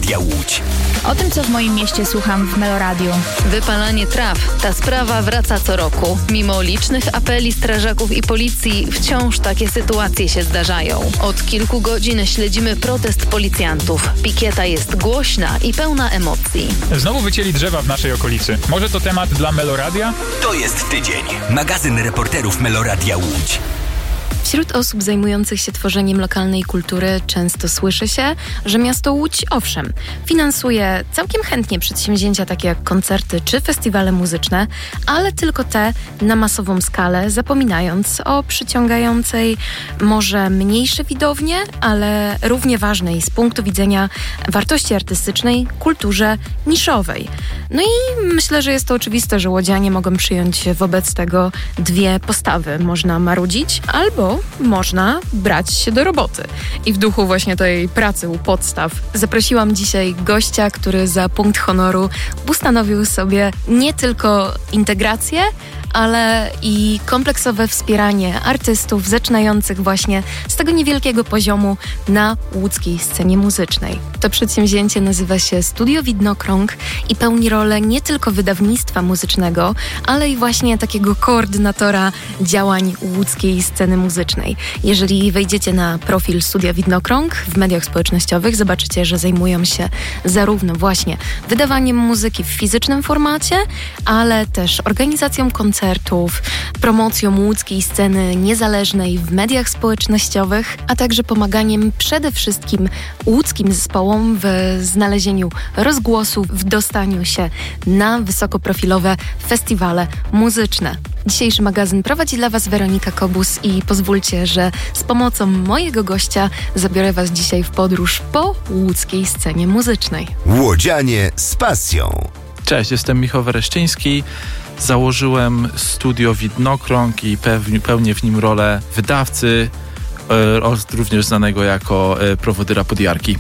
Meloradia Łódź. O tym, co w moim mieście słucham w Meloradiu. Wypalanie traw. Ta sprawa wraca co roku. Mimo licznych apeli strażaków i policji, wciąż takie sytuacje się zdarzają. Od kilku godzin śledzimy protest policjantów. Pikieta jest głośna i pełna emocji. Znowu wycięli drzewa w naszej okolicy. Może to temat dla Meloradia? To jest tydzień. Magazyn reporterów Meloradia Łódź. Wśród osób zajmujących się tworzeniem lokalnej kultury często słyszy się, że miasto Łódź, owszem, finansuje całkiem chętnie przedsięwzięcia takie jak koncerty czy festiwale muzyczne, ale tylko te na masową skalę, zapominając o przyciągającej może mniejsze widownie, ale równie ważnej z punktu widzenia wartości artystycznej kulturze niszowej. No i myślę, że jest to oczywiste, że łodzianie mogą przyjąć wobec tego dwie postawy. Można marudzić albo można brać się do roboty. I w duchu właśnie tej pracy u podstaw zaprosiłam dzisiaj gościa, który za punkt honoru postanowił sobie nie tylko integrację, ale i kompleksowe wspieranie artystów zaczynających właśnie z tego niewielkiego poziomu na łódzkiej scenie muzycznej. To przedsięwzięcie nazywa się Studio Widnokrąg i pełni rolę nie tylko wydawnictwa muzycznego, ale i właśnie takiego koordynatora działań łódzkiej sceny muzycznej. Jeżeli wejdziecie na profil Studia Widnokrąg w mediach społecznościowych, zobaczycie, że zajmują się zarówno właśnie wydawaniem muzyki w fizycznym formacie, ale też organizacją koncertów, promocją łódzkiej sceny niezależnej w mediach społecznościowych, a także pomaganiem przede wszystkim łódzkim zespołom w znalezieniu rozgłosu, w dostaniu się na wysokoprofilowe festiwale muzyczne. Dzisiejszy magazyn prowadzi dla Was Weronika Kobus i pozwólcie, że z pomocą mojego gościa zabiorę Was dzisiaj w podróż po łódzkiej scenie muzycznej. Łodzianie z pasją. Cześć, jestem Michał Wereszczyński. Założyłem Studio Widnokrąg i pełnię w nim rolę wydawcy, również znanego jako prowodyra podjarki.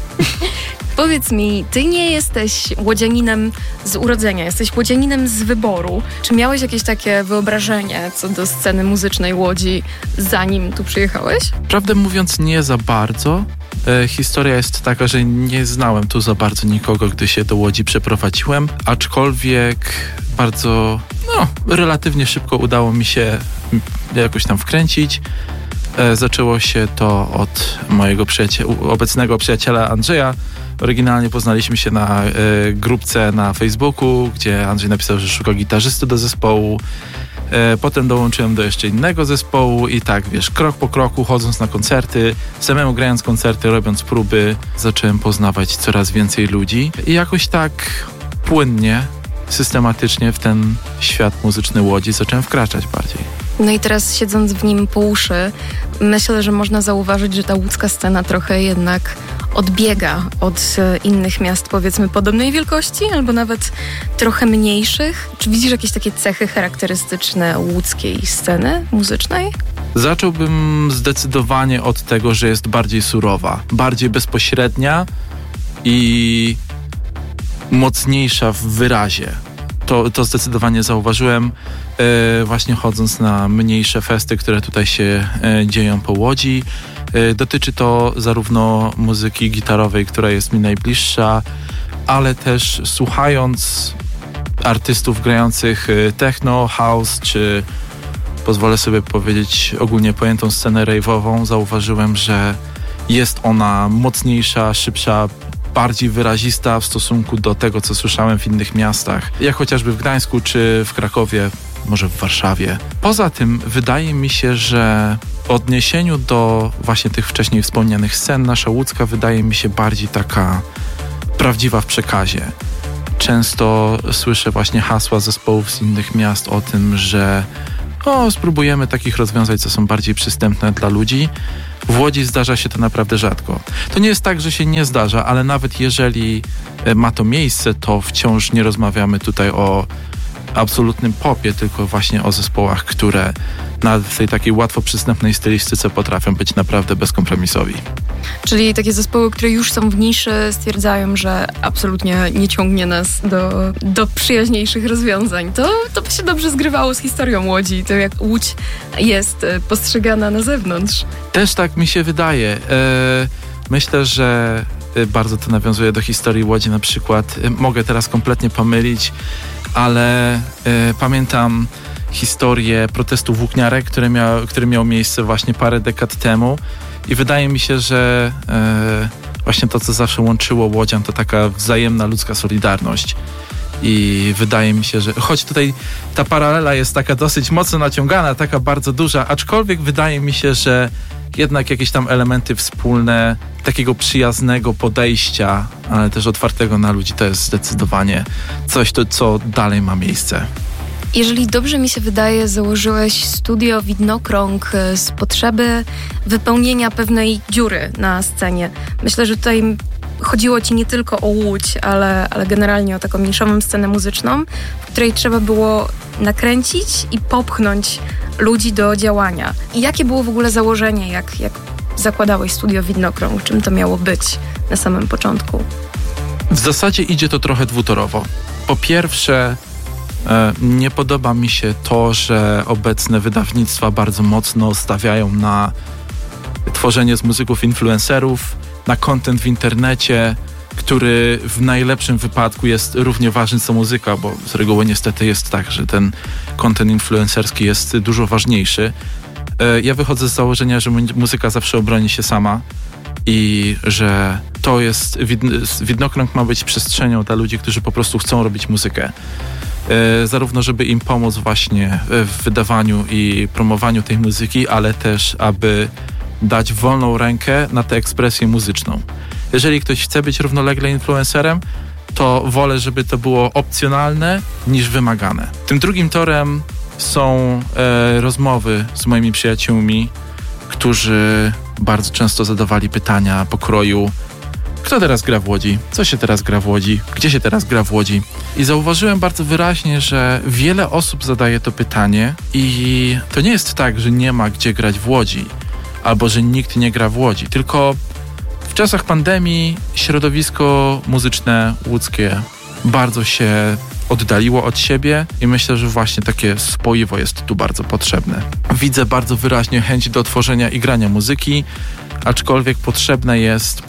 Powiedz mi, ty nie jesteś łodzianinem z urodzenia, jesteś łodzianinem z wyboru. Czy miałeś jakieś takie wyobrażenie co do sceny muzycznej Łodzi, zanim tu przyjechałeś? Prawdę mówiąc, nie za bardzo. Historia jest taka, że nie znałem tu za bardzo nikogo, gdy się do Łodzi przeprowadziłem, aczkolwiek bardzo, relatywnie szybko udało mi się jakoś tam wkręcić. Zaczęło się to od mojego obecnego przyjaciela Andrzeja. Oryginalnie poznaliśmy się na grupce na Facebooku, gdzie Andrzej napisał, że szuka gitarzysty do zespołu. Potem dołączyłem do jeszcze innego zespołu i tak, krok po kroku, chodząc na koncerty, samemu grając koncerty, robiąc próby, zacząłem poznawać coraz więcej ludzi i jakoś tak płynnie, systematycznie w ten świat muzyczny Łodzi zacząłem wkraczać bardziej. No i teraz siedząc w nim po uszy, myślę, że można zauważyć, że ta łódzka scena trochę jednak odbiega od innych miast, powiedzmy, podobnej wielkości, albo nawet trochę mniejszych. Czy widzisz jakieś takie cechy charakterystyczne łódzkiej sceny muzycznej? Zacząłbym zdecydowanie od tego, że jest bardziej surowa, bardziej bezpośrednia i mocniejsza w wyrazie. To zdecydowanie zauważyłem właśnie chodząc na mniejsze festy, które tutaj się dzieją po Łodzi. Dotyczy to zarówno muzyki gitarowej, która jest mi najbliższa, ale też słuchając artystów grających techno, house, czy pozwolę sobie powiedzieć ogólnie pojętą scenę rave'ową, zauważyłem, że jest ona mocniejsza, szybsza, bardziej wyrazista w stosunku do tego, co słyszałem w innych miastach, jak chociażby w Gdańsku czy w Krakowie, może w Warszawie. Poza tym wydaje mi się, że w odniesieniu do właśnie tych wcześniej wspomnianych scen, nasza łódzka wydaje mi się bardziej taka prawdziwa w przekazie. Często słyszę właśnie hasła zespołów z innych miast o tym, że spróbujemy takich rozwiązań, co są bardziej przystępne dla ludzi. W Łodzi zdarza się to naprawdę rzadko. To nie jest tak, że się nie zdarza, ale nawet jeżeli ma to miejsce, to wciąż nie rozmawiamy tutaj o absolutnym popie, tylko właśnie o zespołach, które na tej takiej łatwo przystępnej stylistyce potrafią być naprawdę bezkompromisowi. Czyli takie zespoły, które już są w niszy, stwierdzają, że absolutnie nie ciągnie nas do przyjaźniejszych rozwiązań. To by się dobrze zgrywało z historią Łodzi, to jak Łódź jest postrzegana na zewnątrz. Też tak mi się wydaje. Myślę, że bardzo to nawiązuje do historii Łodzi na przykład. Mogę teraz kompletnie pomylić, ale pamiętam historię protestu włókniarek, który miał miejsce właśnie parę dekad temu i wydaje mi się, że właśnie to, co zawsze łączyło łodzian, to taka wzajemna ludzka solidarność. I wydaje mi się, że choć tutaj ta paralela jest taka dosyć mocno naciągana, taka bardzo duża, aczkolwiek wydaje mi się, że jednak jakieś tam elementy wspólne, takiego przyjaznego podejścia, ale też otwartego na ludzi, to jest zdecydowanie coś, co dalej ma miejsce. Jeżeli dobrze mi się wydaje, założyłeś studio Widnokrąg z potrzeby wypełnienia pewnej dziury na scenie. Myślę, że tutaj chodziło ci nie tylko o Łódź, ale generalnie o taką niszową scenę muzyczną, w której trzeba było nakręcić i popchnąć ludzi do działania. I jakie było w ogóle założenie, jak zakładałeś studio Widnokrąg? Czym to miało być na samym początku? W zasadzie idzie to trochę dwutorowo. Po pierwsze, nie podoba mi się to, że obecne wydawnictwa bardzo mocno stawiają na tworzenie z muzyków influencerów, na content w internecie, który w najlepszym wypadku jest równie ważny co muzyka, bo z reguły niestety jest tak, że ten content influencerski jest dużo ważniejszy. Ja wychodzę z założenia, że muzyka zawsze obroni się sama i że to jest, Widnokrąg ma być przestrzenią dla ludzi, którzy po prostu chcą robić muzykę. Zarówno żeby im pomóc właśnie w wydawaniu i promowaniu tej muzyki, ale też aby dać wolną rękę na tę ekspresję muzyczną. Jeżeli ktoś chce być równolegle influencerem, to wolę, żeby to było opcjonalne niż wymagane. Tym drugim torem są rozmowy z moimi przyjaciółmi, którzy bardzo często zadawali pytania pokroju: kto teraz gra w Łodzi? Co się teraz gra w Łodzi? Gdzie się teraz gra w Łodzi? I zauważyłem bardzo wyraźnie, że wiele osób zadaje to pytanie i to nie jest tak, że nie ma gdzie grać w Łodzi albo że nikt nie gra w Łodzi, tylko w czasach pandemii środowisko muzyczne łódzkie bardzo się oddaliło od siebie i myślę, że właśnie takie spoiwo jest tu bardzo potrzebne. Widzę bardzo wyraźnie chęć do tworzenia i grania muzyki, aczkolwiek potrzebna jest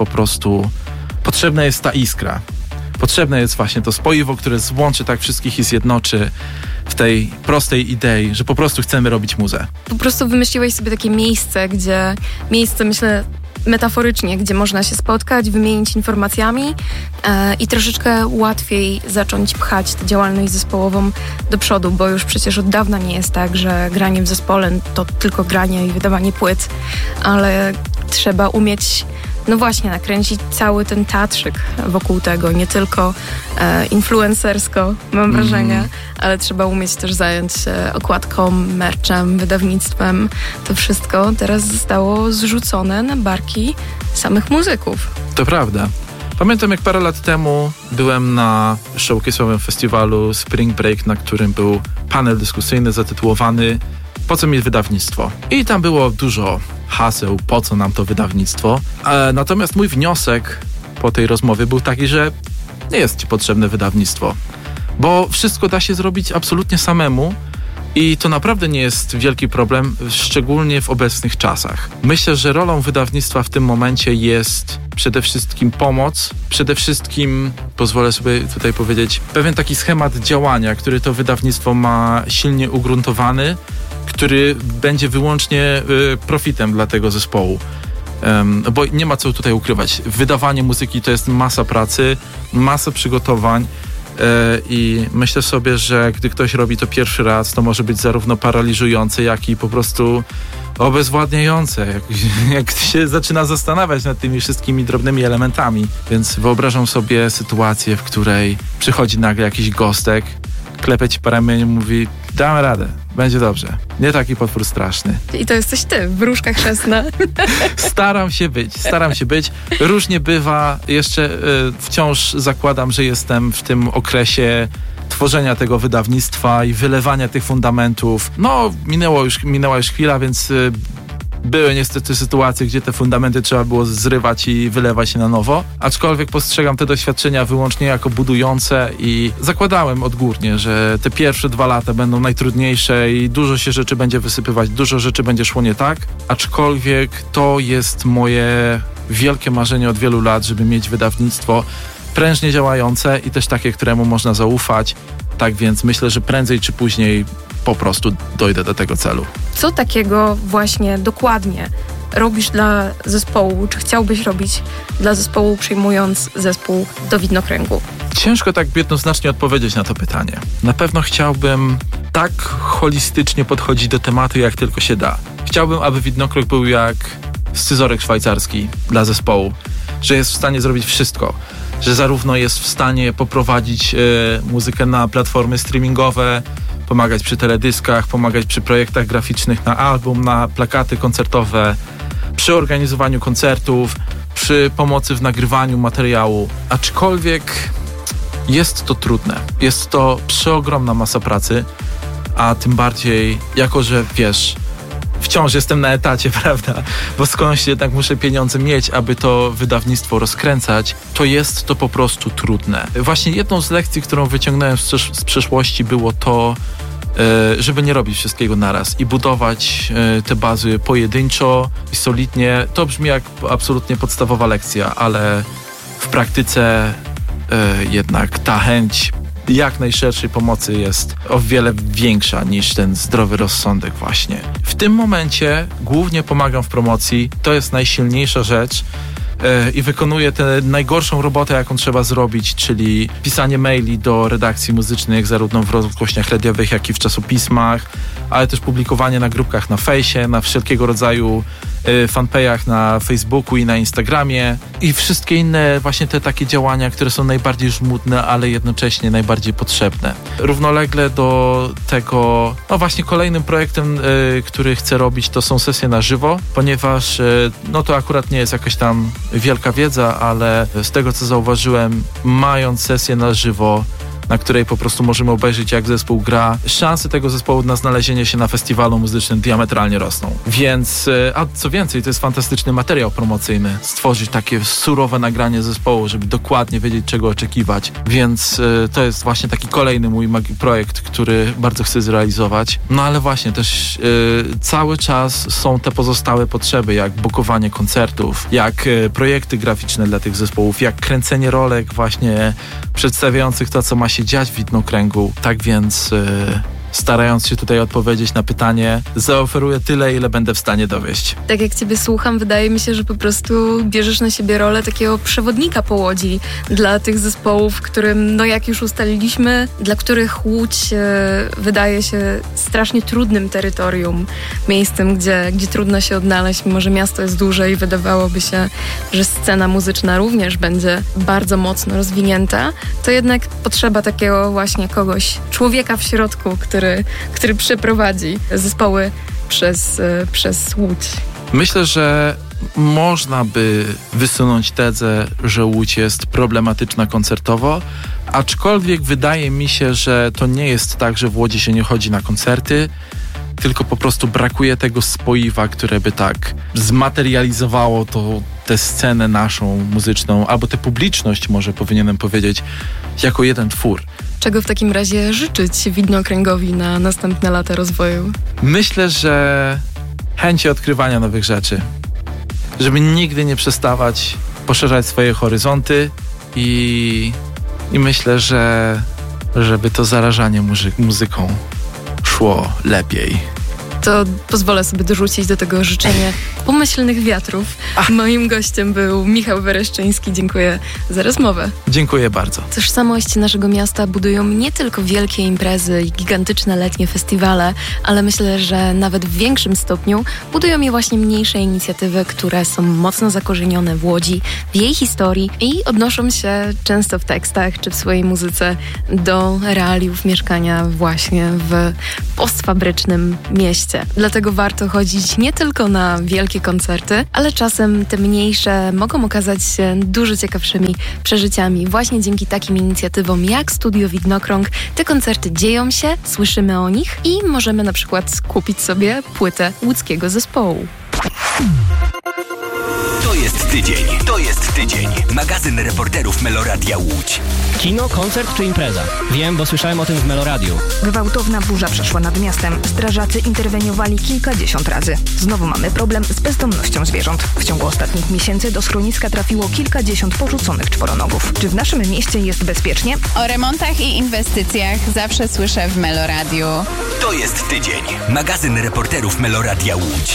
ta iskra. Potrzebne jest właśnie to spoiwo, które złączy tak wszystkich i zjednoczy w tej prostej idei, że po prostu chcemy robić muzę. Po prostu wymyśliłeś sobie takie miejsce, myślę metaforycznie, gdzie można się spotkać, wymienić informacjami i troszeczkę łatwiej zacząć pchać tę działalność zespołową do przodu, bo już przecież od dawna nie jest tak, że granie w zespole to tylko granie i wydawanie płyt, ale trzeba umieć nakręcić cały ten teatrzyk wokół tego, nie tylko influencersko, mam wrażenie, ale trzeba umieć też zająć się okładką, merchem, wydawnictwem. To wszystko teraz zostało zrzucone na barki samych muzyków. To prawda. Pamiętam, jak parę lat temu byłem na showcase'owym festiwalu Spring Break, na którym był panel dyskusyjny zatytułowany "Po co mi wydawnictwo?" I tam było dużo haseł, po co nam to wydawnictwo. Natomiast mój wniosek po tej rozmowie był taki, że nie jest ci potrzebne wydawnictwo, bo wszystko da się zrobić absolutnie samemu i to naprawdę nie jest wielki problem, szczególnie w obecnych czasach. Myślę, że rolą wydawnictwa w tym momencie jest przede wszystkim pomoc, przede wszystkim, pozwolę sobie tutaj powiedzieć, pewien taki schemat działania, który to wydawnictwo ma silnie ugruntowany, który będzie wyłącznie profitem dla tego zespołu. Bo nie ma co tutaj ukrywać. Wydawanie muzyki to jest masa pracy, masa przygotowań i myślę sobie, że gdy ktoś robi to pierwszy raz, to może być zarówno paraliżujące, jak i po prostu obezwładniające, jak się zaczyna zastanawiać nad tymi wszystkimi drobnymi elementami. Więc wyobrażam sobie sytuację, w której przychodzi nagle jakiś gostek, klepie ci po ramieniu, mówi: damy radę, będzie dobrze. Nie taki potwór straszny. I to jesteś ty, wróżka chrzestna. Staram się być. Różnie bywa. Jeszcze wciąż zakładam, że jestem w tym okresie tworzenia tego wydawnictwa i wylewania tych fundamentów. Minęła już chwila, więc Były niestety sytuacje, gdzie te fundamenty trzeba było zrywać i wylewać je na nowo, aczkolwiek postrzegam te doświadczenia wyłącznie jako budujące i zakładałem odgórnie, że te pierwsze 2 lata będą najtrudniejsze i dużo się rzeczy będzie wysypywać, dużo rzeczy będzie szło nie tak, aczkolwiek to jest moje wielkie marzenie od wielu lat, żeby mieć wydawnictwo prężnie działające i też takie, któremu można zaufać. Tak więc myślę, że prędzej czy później po prostu dojdę do tego celu. Co takiego właśnie dokładnie robisz dla zespołu? Czy chciałbyś robić dla zespołu, przyjmując zespół do widnokręgu? Ciężko tak jednoznacznie odpowiedzieć na to pytanie. Na pewno chciałbym tak holistycznie podchodzić do tematu, jak tylko się da. Chciałbym, aby widnokrąg był jak scyzoryk szwajcarski dla zespołu, że jest w stanie zrobić wszystko, że zarówno jest w stanie poprowadzić muzykę na platformy streamingowe, pomagać przy teledyskach, pomagać przy projektach graficznych na album, na plakaty koncertowe, przy organizowaniu koncertów, przy pomocy w nagrywaniu materiału. Aczkolwiek jest to trudne. Jest to przeogromna masa pracy, a tym bardziej jako, że wiesz, wciąż jestem na etacie, prawda? Bo skądś jednak muszę pieniądze mieć, aby to wydawnictwo rozkręcać, to jest to po prostu trudne. Właśnie jedną z lekcji, którą wyciągnąłem z przeszłości, było to, żeby nie robić wszystkiego naraz i budować te bazy pojedynczo i solidnie. To brzmi jak absolutnie podstawowa lekcja, ale w praktyce jednak ta chęć jak najszerszej pomocy jest o wiele większa niż ten zdrowy rozsądek właśnie. W tym momencie głównie pomagam w promocji, to jest najsilniejsza rzecz i wykonuję tę najgorszą robotę, jaką trzeba zrobić, czyli pisanie maili do redakcji muzycznych, zarówno w rozgłośniach radiowych, jak i w czasopismach, ale też publikowanie na grupkach na fejsie, na wszelkiego rodzaju fanpage'ach na Facebooku i na Instagramie i wszystkie inne właśnie te takie działania, które są najbardziej żmudne, ale jednocześnie najbardziej potrzebne. Równolegle do tego, no właśnie kolejnym projektem, który chcę robić, to są sesje na żywo, ponieważ no to akurat nie jest jakaś tam wielka wiedza, ale z tego co zauważyłem, mając sesję na żywo, na której po prostu możemy obejrzeć, jak zespół gra, szanse tego zespołu na znalezienie się na festiwalu muzycznym diametralnie rosną. Więc, a co więcej, to jest fantastyczny materiał promocyjny. Stworzyć takie surowe nagranie zespołu, żeby dokładnie wiedzieć, czego oczekiwać. Więc to jest właśnie taki kolejny mój projekt, który bardzo chcę zrealizować. No ale właśnie też cały czas są te pozostałe potrzeby, jak bukowanie koncertów, jak projekty graficzne dla tych zespołów, jak kręcenie rolek właśnie przedstawiających to, co ma się dziać w widnokręgu. Tak więc starając się tutaj odpowiedzieć na pytanie, zaoferuję tyle, ile będę w stanie dowieść. Tak jak ciebie słucham, wydaje mi się, że po prostu bierzesz na siebie rolę takiego przewodnika po Łodzi dla tych zespołów, którym, no jak już ustaliliśmy, dla których Łódź wydaje się strasznie trudnym terytorium, miejscem, gdzie trudno się odnaleźć, mimo że miasto jest duże i wydawałoby się, że scena muzyczna również będzie bardzo mocno rozwinięta, to jednak potrzeba takiego właśnie kogoś, człowieka w środku, który przeprowadzi zespoły przez Łódź. Myślę, że można by wysunąć tezę, że Łódź jest problematyczna koncertowo, aczkolwiek wydaje mi się, że to nie jest tak, że w Łodzi się nie chodzi na koncerty, tylko po prostu brakuje tego spoiwa, które by tak zmaterializowało tę scenę naszą muzyczną, albo tę publiczność, może powinienem powiedzieć, jako jeden twór. Czego w takim razie życzyć widnokręgowi na następne lata rozwoju? Myślę, że chęci odkrywania nowych rzeczy. Żeby nigdy nie przestawać poszerzać swoje horyzonty i myślę, że żeby to zarażanie muzyką szło lepiej. To pozwolę sobie dorzucić do tego życzenie pomyślnych wiatrów. Moim gościem był Michał Wereszczyński. Dziękuję za rozmowę. Dziękuję bardzo. Tożsamość naszego miasta budują nie tylko wielkie imprezy i gigantyczne letnie festiwale, ale myślę, że nawet w większym stopniu budują je właśnie mniejsze inicjatywy, które są mocno zakorzenione w Łodzi, w jej historii i odnoszą się często w tekstach czy w swojej muzyce do realiów mieszkania właśnie w postfabrycznym mieście. Dlatego warto chodzić nie tylko na wielkie koncerty, ale czasem te mniejsze mogą okazać się dużo ciekawszymi przeżyciami. Właśnie dzięki takim inicjatywom jak Studio Widnokrąg te koncerty dzieją się, słyszymy o nich i możemy na przykład kupić sobie płytę łódzkiego zespołu. To jest tydzień. Magazyn reporterów Meloradia Łódź. Kino, koncert czy impreza? Wiem, bo słyszałem o tym w Meloradiu. Gwałtowna burza przeszła nad miastem. Strażacy interweniowali kilkadziesiąt razy. Znowu mamy problem z bezdomnością zwierząt. W ciągu ostatnich miesięcy do schroniska trafiło kilkadziesiąt porzuconych czworonogów. Czy w naszym mieście jest bezpiecznie? O remontach i inwestycjach zawsze słyszę w Meloradiu. To jest tydzień. Magazyn reporterów Meloradia Łódź.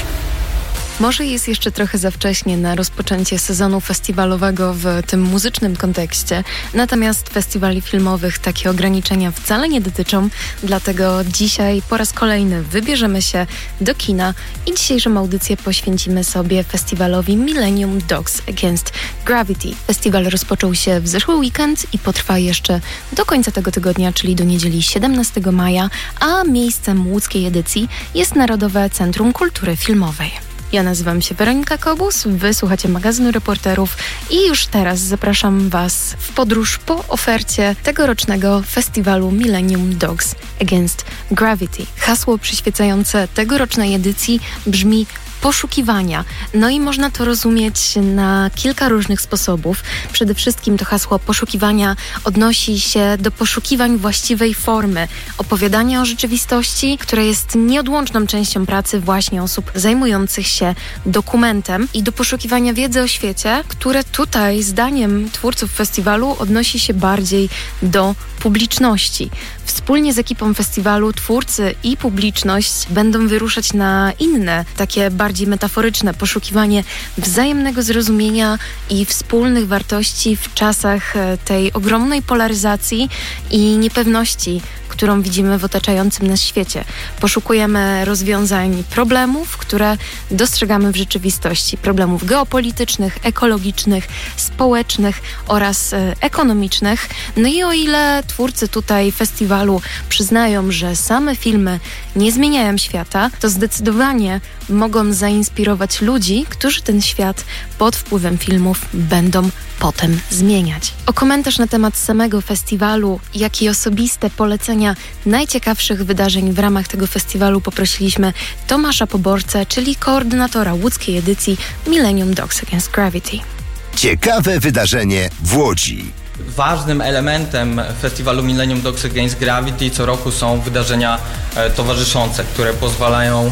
Może jest jeszcze trochę za wcześnie na rozpoczęcie sezonu festiwalowego w tym muzycznym kontekście, natomiast festiwali filmowych takie ograniczenia wcale nie dotyczą, dlatego dzisiaj po raz kolejny wybierzemy się do kina i dzisiejszą audycję poświęcimy sobie festiwalowi Millennium Dogs Against Gravity. Festiwal rozpoczął się w zeszły weekend i potrwa jeszcze do końca tego tygodnia, czyli do niedzieli 17 maja, a miejscem łódzkiej edycji jest Narodowe Centrum Kultury Filmowej. Ja nazywam się Weronika Kobus, wy słuchacie magazynu reporterów i już teraz zapraszam was w podróż po ofercie tegorocznego festiwalu Millennium Dogs Against Gravity. Hasło przyświecające tegorocznej edycji brzmi poszukiwania. No i można to rozumieć na kilka różnych sposobów. Przede wszystkim to hasło poszukiwania odnosi się do poszukiwań właściwej formy, opowiadania o rzeczywistości, która jest nieodłączną częścią pracy właśnie osób zajmujących się dokumentem i do poszukiwania wiedzy o świecie, które tutaj zdaniem twórców festiwalu odnosi się bardziej do publiczności. Wspólnie z ekipą festiwalu twórcy i publiczność będą wyruszać na inne, takie bardziej metaforyczne poszukiwanie wzajemnego zrozumienia i wspólnych wartości w czasach tej ogromnej polaryzacji i niepewności, którą widzimy w otaczającym nas świecie. Poszukujemy rozwiązań problemów, które dostrzegamy w rzeczywistości. Problemów geopolitycznych, ekologicznych, społecznych oraz ekonomicznych. No i o ile twórcy tutaj festiwalu przyznają, że same filmy nie zmieniają świata, to zdecydowanie mogą zainspirować ludzi, którzy ten świat pod wpływem filmów będą potem zmieniać. O komentarz na temat samego festiwalu, jak i osobiste polecenia najciekawszych wydarzeń w ramach tego festiwalu poprosiliśmy Tomasza Poborcę, czyli koordynatora łódzkiej edycji Millennium Dogs Against Gravity. Ciekawe wydarzenie w Łodzi. Ważnym elementem festiwalu Millennium Dogs Against Gravity co roku są wydarzenia towarzyszące, które pozwalają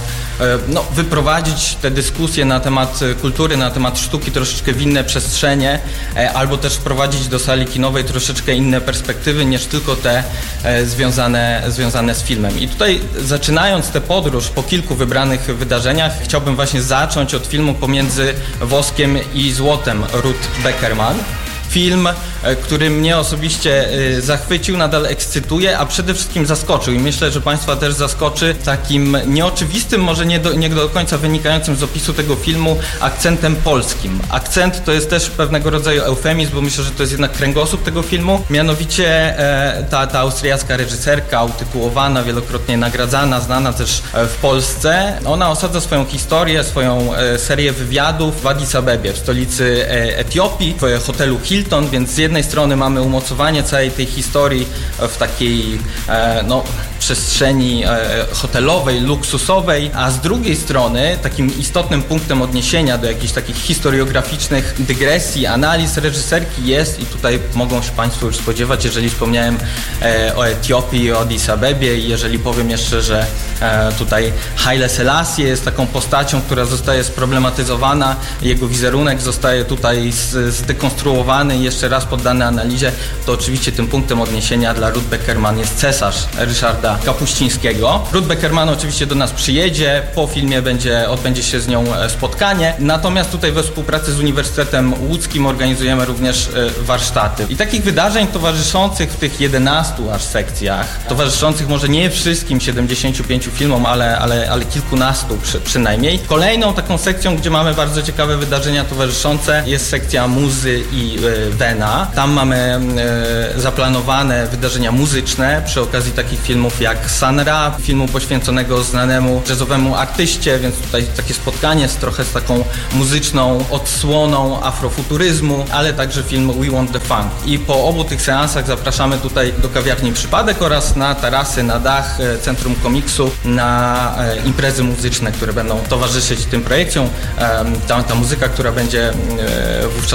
wyprowadzić te dyskusje na temat kultury, na temat sztuki troszeczkę w inne przestrzenie, albo też wprowadzić do sali kinowej troszeczkę inne perspektywy niż tylko te związane z filmem. I tutaj zaczynając tę podróż po kilku wybranych wydarzeniach, chciałbym właśnie zacząć od filmu Pomiędzy woskiem i złotem Ruth Beckerman. Film, który mnie osobiście zachwycił, nadal ekscytuje, a przede wszystkim zaskoczył i myślę, że Państwa też zaskoczy takim nieoczywistym, może nie do końca wynikającym z opisu tego filmu, akcentem polskim. Akcent to jest też pewnego rodzaju eufemizm, bo myślę, że to jest jednak kręgosłup tego filmu. Mianowicie ta austriacka reżyserka, utytułowana, wielokrotnie nagradzana, znana też w Polsce, ona osadza swoją historię, swoją serię wywiadów w Addis Abebie, w stolicy Etiopii, w hotelu Hilton, więc z jednej strony mamy umocowanie całej tej historii w takiej przestrzeni hotelowej, luksusowej, a z drugiej strony takim istotnym punktem odniesienia do jakichś takich historiograficznych dygresji, analiz reżyserki jest, i tutaj mogą się Państwo już spodziewać, jeżeli wspomniałem o Etiopii, o Addis Abebie i jeżeli powiem jeszcze, że tutaj Haile Selassie jest taką postacią, która zostaje sproblematyzowana, jego wizerunek zostaje tutaj zdekonstruowany i jeszcze raz poddany analizie, to oczywiście tym punktem odniesienia dla Ruth Beckerman jest cesarz Ryszarda Kapuścińskiego. Ruth Beckerman oczywiście do nas przyjedzie, po filmie odbędzie się z nią spotkanie, natomiast tutaj we współpracy z Uniwersytetem Łódzkim organizujemy również warsztaty. I takich wydarzeń towarzyszących w tych 11 aż sekcjach, towarzyszących może nie wszystkim 75 filmom, ale kilkunastu przynajmniej. Kolejną taką sekcją, gdzie mamy bardzo ciekawe wydarzenia towarzyszące, jest sekcja muzy i wena. Tam mamy zaplanowane wydarzenia muzyczne przy okazji takich filmów filmów jak Sun Ra, filmu poświęconego znanemu jazzowemu artyście, więc tutaj takie spotkanie trochę z taką muzyczną odsłoną afrofuturyzmu, ale także film We Want the Funk. I po obu tych seansach zapraszamy tutaj do kawiarni Przypadek oraz na tarasy, na dach Centrum Komiksu, na imprezy muzyczne, które będą towarzyszyć tym projekcjom. Ta muzyka, która będzie wówczas